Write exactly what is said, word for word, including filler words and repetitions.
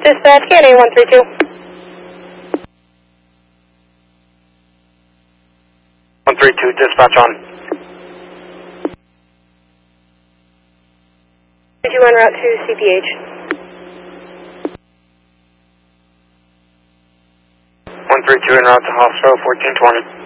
dispatch, K N A one three two. one three two, dispatch on. three two en route to C P H. one three two en route to hospital, fourteen twenty.